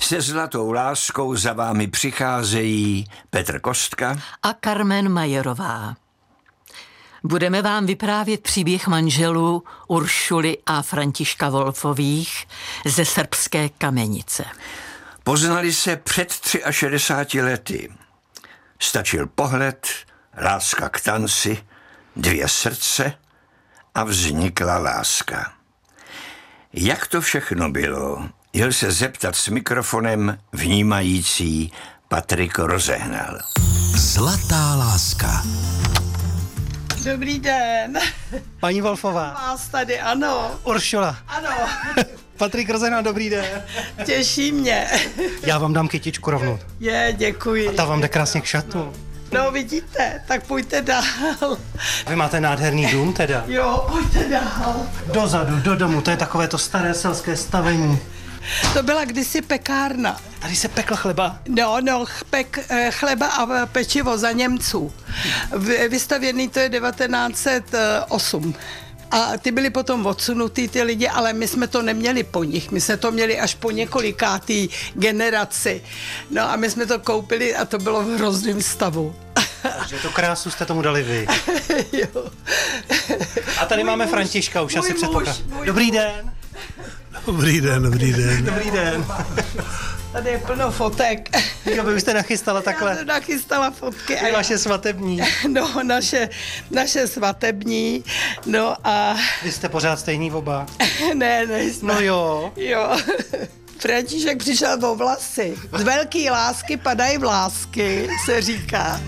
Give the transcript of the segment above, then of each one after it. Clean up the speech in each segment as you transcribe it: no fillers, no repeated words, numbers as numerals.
Se zlatou láskou za vámi přicházejí Petr Kostka a Carmen Majerová. Budeme vám vyprávět příběh manželů Uršuly a Františka Wolfových ze srbské Kamenice. Poznali se před 63 lety. Stačil pohled, láska k tanci, 2 srdce a vznikla láska. Jak to všechno bylo, jel se zeptat s mikrofonem vnímající Patrik Rozehnal. Zlatá láska. Dobrý den. Paní Wolfová. Vás tady, ano. Uršula. Ano. Patrik Rozehnal, dobrý den. Těší mě. Já vám dám kytičku rovnou. Děkuji. A ta vám jde krásně k šatu. No vidíte, tak pojďte dál. Vy máte nádherný dům teda. Jo, pojďte dál. Dozadu, do domu, to je takové to staré selské stavení. To byla kdysi pekárna. Tady se pekl chleba. No, chleba a pečivo za Němců. Vystavěný to je 1908. A ty byli potom odsunutý ty lidi, ale my jsme to neměli po nich. My jsme to měli až po několikátý generaci. No a my jsme to koupili a to bylo v hrozném stavu. Takže tu krásu jste tomu dali vy. Jo. A tady máme Františka, už asi předpokládám. Dobrý den. Dobrý den. Dobrý den. Tady je plno fotek. Jo, vy jste nachystala takhle. Já jsem nachystala fotky. Ty vaše svatební. No, naše svatební. No a... Vy jste pořád stejný oba. Ne, nejsme. No jo. Jo. František přišel o vlasy. Z velký lásky padají vlásky, se říká.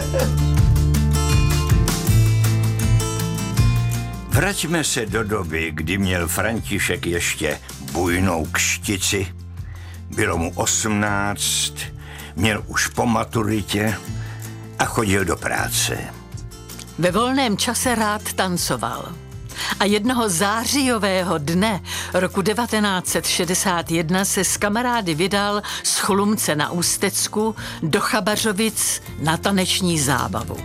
Vraťme se do doby, kdy měl František ještě bujnou kštici. Bylo mu 18, měl už po maturitě a chodil do práce. Ve volném čase rád tancoval. A jednoho zářijového dne roku 1961 se s kamarády vydal z Chlumce na Ústecku do Chabařovic na taneční zábavu.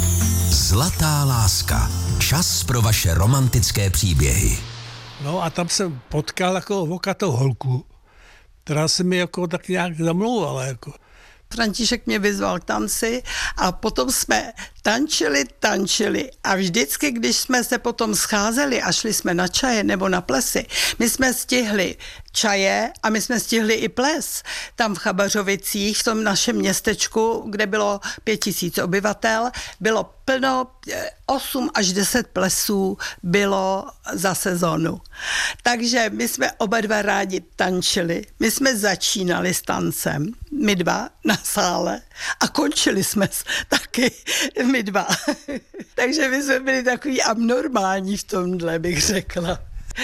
Zlatá láska. Čas pro vaše romantické příběhy. No a tam jsem potkal jako vokatou holku, která se mi jako tak nějak zamlouvala. Jako. František mě vyzval k tanci a potom jsme tančili a vždycky, když jsme se potom scházeli a šli jsme na čaje nebo na plesy, my jsme stihli čaje a my jsme stihli i ples. Tam v Chabařovicích, v tom našem městečku, kde bylo 5000 obyvatel, bylo plno, 8 až 10 plesů bylo za sezónu. Takže my jsme oba dva rádi tančili. My jsme začínali s tancem, my dva na sále a končili jsme taky my dva. Takže my jsme byli takový abnormální v tomhle, bych řekla.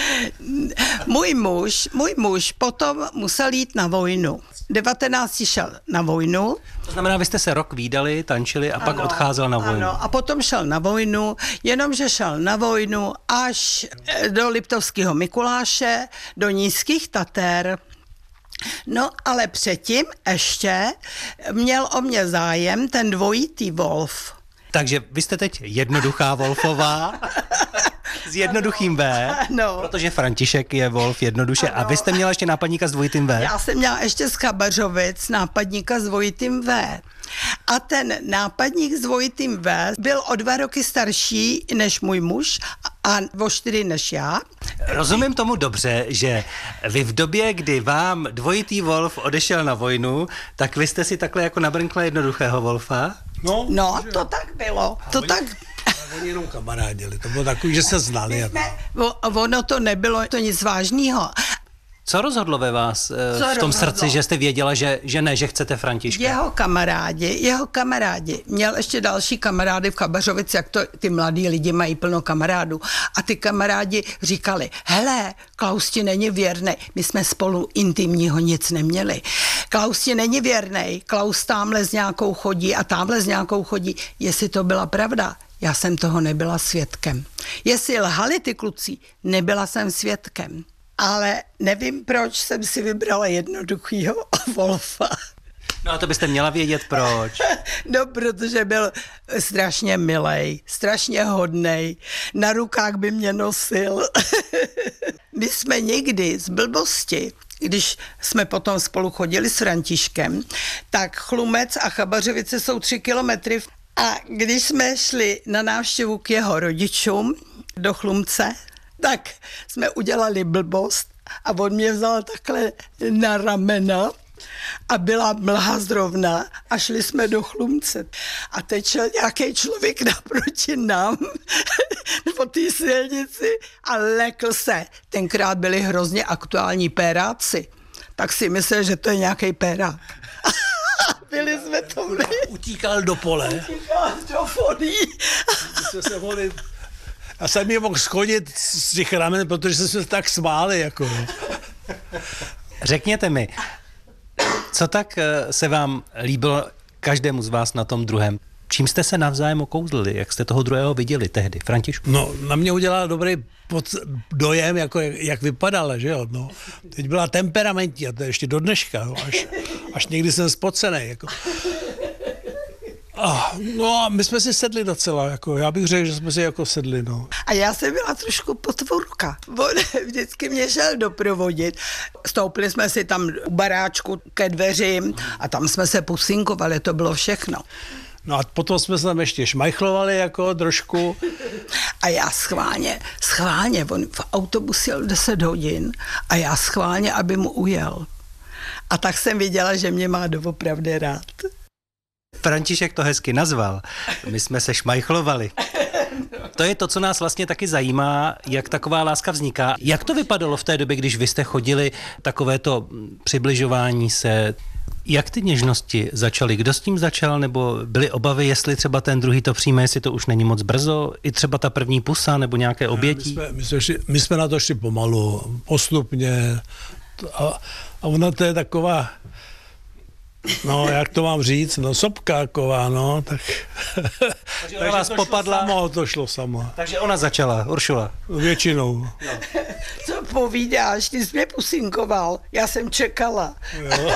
Můj muž potom musel jít na vojnu. 19 šel na vojnu. To znamená, vy jste se rok vídali, tančili a pak odcházel na vojnu. Ano, a potom šel na vojnu, jenomže šel na vojnu až do Liptovského Mikuláše, do Nízkých Tater. No, ale předtím ještě měl o mě zájem ten dvojitý Wolf. Takže vy jste teď jednoduchá Wolfová s jednoduchým V, ano. Protože František je Wolf jednoduše. Ano. A vy jste měla ještě nápadníka s dvojitým V? Já jsem měla ještě z Chabařovic nápadníka s dvojitým V. A ten nápadník s dvojitým V byl o 2 roky starší než můj muž a o 4 než já. Rozumím tomu dobře, že vy v době, kdy vám dvojitý Wolf odešel na vojnu, tak vy jste si takhle jako nabrnkla jednoduchého Wolfa? No, to tak bylo. Oni jenom kamarádili, to bylo takový, že se znali. Jako. Ono to nebylo to nic vážného. Co rozhodlo ve vás v tom srdci, že jste věděla, že ne, že chcete Františka? Jeho kamarádi. Měl ještě další kamarády v Chabařovici, jak to ty mladí lidi mají plno kamarádů. A ty kamarádi říkali, hele, Klaus ti není věrnej. My jsme spolu intimního nic neměli. Klaus ti není věrnej, Klaus tamhle s nějakou chodí a tamhle s nějakou chodí. Jestli to byla pravda, já jsem toho nebyla svědkem. Jestli lhali ty kluci, nebyla jsem svědkem. Ale nevím, proč jsem si vybrala jednoduchýho Wolfa. No a to byste měla vědět, proč. No, protože byl strašně milej, strašně hodnej, na rukách by mě nosil. my jsme někdy z blbosti, když jsme potom spolu chodili s Františkem, tak Chlumec a Chabařovice jsou 3 kilometry. A když jsme šli na návštěvu k jeho rodičům do Chlumce, tak jsme udělali blbost a on mě vzal takhle na ramena a byla mlha zrovna a šli jsme do Chlumce. A teď šel nějaký člověk naproti nám po té silnici a lekl se. Tenkrát byli hrozně aktuální péráci. Tak si myslel, že to je nějaký pérák. Byli jsme to my. Utíkal do pole. Utíkal do vody. Já jsem je mohl schodit z těch ramen, protože jsme se tak smáli. Jako, no. Řekněte mi, co tak se vám líbilo každému z vás na tom druhém? Čím jste se navzájem okouzlili? Jak jste toho druhého viděli tehdy? Františku? No, na mě udělal dobrý dojem, jako jak vypadala, že jo. No. Teď byla temperamentní a to je ještě do dneška, no, až někdy jsem spocenej. Jako. No a my jsme si sedli docela, jako, já bych řekl, že jsme si jako sedli, no. A já jsem byla trošku potvůrka. On vždycky mě šel doprovodit. Stoupili jsme si tam u baráčku ke dveřím a tam jsme se pusinkovali, to bylo všechno. No a potom jsme se tam ještě šmajchlovali jako trošku. A já schválně, on v autobus jel 10 hodin a já schválně, aby mu ujel. A tak jsem viděla, že mě má doopravdy rád. František to hezky nazval. My jsme se šmajchlovali. To je to, co nás vlastně taky zajímá, jak taková láska vzniká. Jak to vypadalo v té době, když vy jste chodili takovéto přibližování se? Jak ty něžnosti začaly? Kdo s tím začal? Nebo byly obavy, jestli třeba ten druhý to přijme, jestli to už není moc brzo? I třeba ta první pusa nebo nějaké obětí? My jsme na to šli pomalu, postupně. A ona to je taková, no jak to mám říct, no sopka taková, no, tak... Takže ona vás popadla? To šlo samo. Takže ona začala, Uršula. Většinou. No. Co povídáš, ty jsi mě pusinkoval, já jsem čekala. Jo.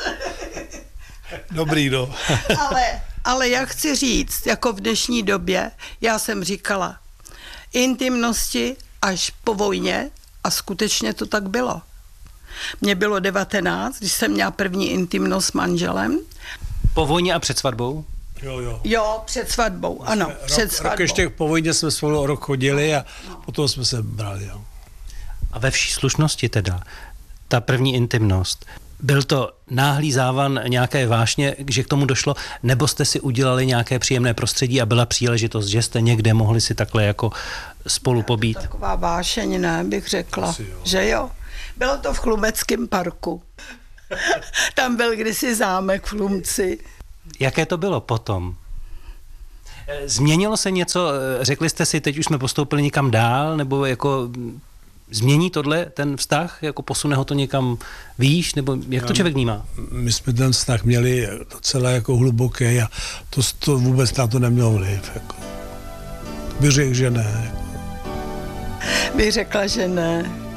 Dobrý, no. Ale já chci říct, jako v dnešní době, já jsem říkala, intimnosti až po vojně a skutečně to tak bylo. Mně bylo 19, když jsem měla první intimnost s manželem. Po vojně a před svatbou? Jo, před svatbou, ano, před svatbou. Rok ještě po vojně jsme spolu rok chodili a potom jsme se brali, jo. A ve vší slušnosti teda, ta první intimnost, byl to náhlý závan nějaké vášně, že k tomu došlo, nebo jste si udělali nějaké příjemné prostředí a byla příležitost, že jste někde mohli si takhle jako spolu pobít? Taková vášeň, ne, bych řekla, že jo. Bylo to v Chlumeckém parku. Tam byl kdysi zámek v Chlumci. Jaké to bylo potom? Změnilo se něco, řekli jste si, teď už jsme postoupili někam dál, nebo jako změní tohle ten vztah, jako posune ho to někam výš, nebo jak to člověk vnímá? My jsme ten vztah měli docela jako hluboký a to vůbec na to nemělo vliv. Jako. Bych řekl, že ne. Bych řekla, že ne.